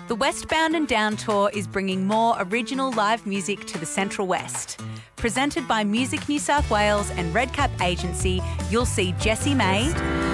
The Westbound and Down Tour is bringing more original live music to the Central West. Presented by Music New South Wales and Redcap Agency, you'll see Jessie May,